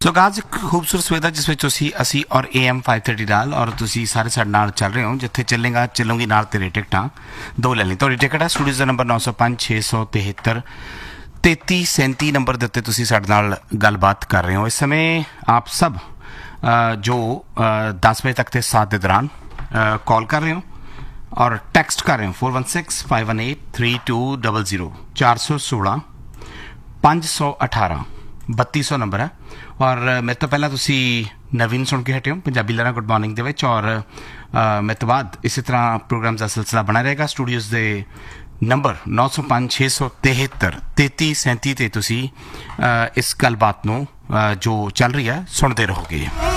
ਅੱਜ ਇੱਕ ਖੂਬਸੂਰਤ ਸਵੇਦਾ ਜਿਸ ਵਿੱਚ ਅਸੀਂ ਔਰ AM 530 ਨਾਲ ਔਰ ਤੁਸੀਂ ਸਾਰੇ ਸਾਡੇ ਨਾਲ ਚੱਲ ਰਹੇ ਹੋ ਜਿੱਥੇ ਚੱਲੂਗੀ ਨਾਲ ਤੇਰੇ ਟਿਕਟਾਂ ਦੋ ਲੈ ਲਈ ਤੁਹਾਡੀ ਟਿਕਟ ਹੈ ਸਟੂਡੀਓ ਦਾ ਨੰਬਰ 905 673 3337 ਨੰਬਰ ਦੇ ਉੱਤੇ ਤੁਸੀਂ ਸਾਡੇ ਨਾਲ ਗੱਲਬਾਤ ਕਰ ਰਹੇ ਹੋ ਇਸ ਸਮੇਂ ਆਪ ਸਭ ਜੋ 10 ਵਜੇ ਤੱਕ ਦੇ ਸਾਥ ਦੇ ਦੌਰਾਨ ਕਾਲ ਕਰ ਰਹੇ ਹੋ और टैक्सट कर रहे हो 4165183200 416 518 3200 नंबर है और मेरे तो पहला तुसी नवीन सुन के हटे हो पंजाबी लहरा गुड मॉर्निंग दे विच और मेरे तो बाद इसी तरह प्रोग्राम का सिलसिला बना रहेगा स्टूडियोज़ दे नंबर 905 673 3337 ते तुसी इस गलबात नूं जो चल रही है सुनते रहोगे।